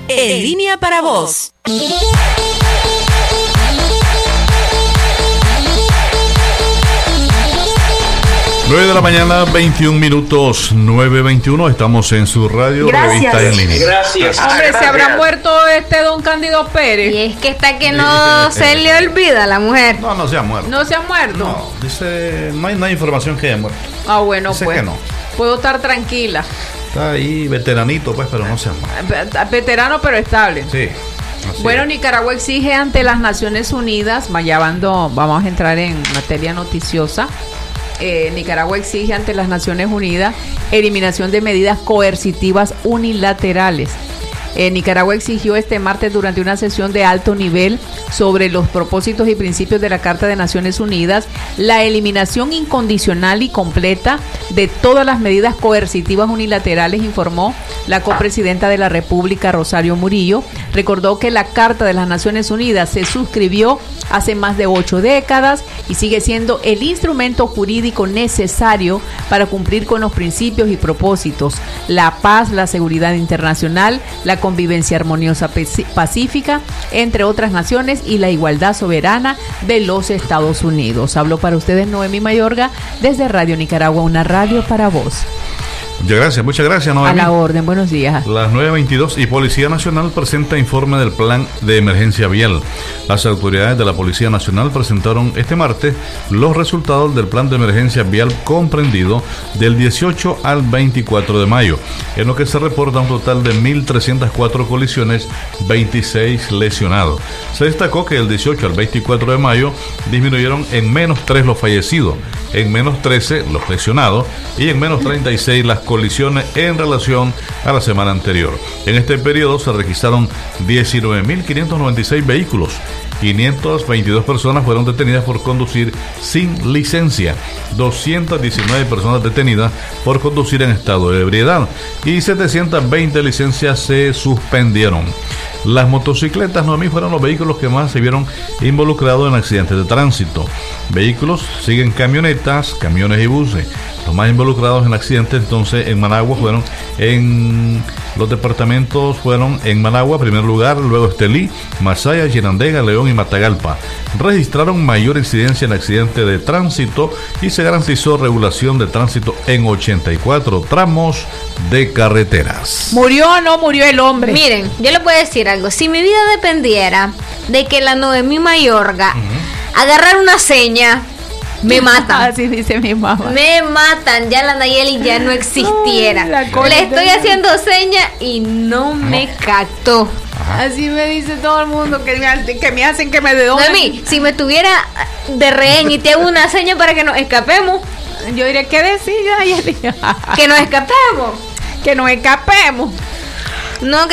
En Línea para Vos. 9 de la mañana, 21 minutos, 9:21, estamos en su radio. Revista en Línea. Gracias. Hombre, se habrá muerto don Cándido Pérez. Y es que está que no se le olvida a la mujer. No se ha muerto. ¿No se ha muerto? No, dice, no hay información que haya muerto. Ah, bueno, Dice pues. que no. Puedo estar tranquila. Está ahí veteranito, pues, pero no se ha muerto. Veterano, pero estable. Sí. Bueno, Nicaragua exige ante las Naciones Unidas, vamos a entrar en materia noticiosa. Nicaragua exige ante las Naciones Unidas eliminación de medidas coercitivas unilaterales. Nicaragua exigió este martes durante una sesión de alto nivel sobre los propósitos y principios de la Carta de Naciones Unidas la eliminación incondicional y completa de todas las medidas coercitivas unilaterales, informó la copresidenta de la República, Rosario Murillo. Recordó que la Carta de las Naciones Unidas se suscribió hace más de 8 décadas y sigue siendo el instrumento jurídico necesario para cumplir con los principios y propósitos: la paz, la seguridad internacional, la convivencia armoniosa pacífica entre otras naciones y la igualdad soberana de los Estados Unidos. Habló para ustedes Noemí Mayorga desde Radio Nicaragua, una radio para vos. Muchas gracias, Noemí. A la orden, buenos días. Las 9:22 y Policía Nacional presenta informe del plan de emergencia vial. Las autoridades de la Policía Nacional presentaron este martes los resultados del plan de emergencia vial comprendido del 18 al 24 de mayo, en lo que se reporta un total de 1.304 colisiones, 26 lesionados. Se destacó que del 18 al 24 de mayo disminuyeron en -3 los fallecidos, en -13 los lesionados y en -36 las colisiones en relación a la semana anterior. En este periodo se registraron 19.596 vehículos. 522 personas fueron detenidas por conducir sin licencia, 219 personas detenidas por conducir en estado de ebriedad y 720 licencias se suspendieron. Las motocicletas, Noemí, fueron los vehículos que más se vieron involucrados en accidentes de tránsito. Vehículos siguen camionetas, camiones y buses. Los más involucrados en accidentes entonces en Managua fueron en los departamentos, fueron en Managua, primer lugar, luego Estelí, Masaya, Chinandega, León y Matagalpa. Registraron mayor incidencia en accidentes de tránsito y se garantizó regulación de tránsito en 84 tramos de carreteras. ¿Murió o no murió el hombre? Miren, yo les voy a decir algo. Si mi vida dependiera de que la Noemí Mayorga agarrara una seña, me matan. Así dice mi mamá. Me matan, ya la Nayeli ya no existiera. Le estoy haciendo seña y no me captó. Así me dice todo el mundo que me hacen que me dedonen. Noemí, si me tuviera de rehén y te hago una seña para que nos escapemos, yo diría, ¿qué decir, Nayeli? que nos escapemos. Que nos escapemos. No,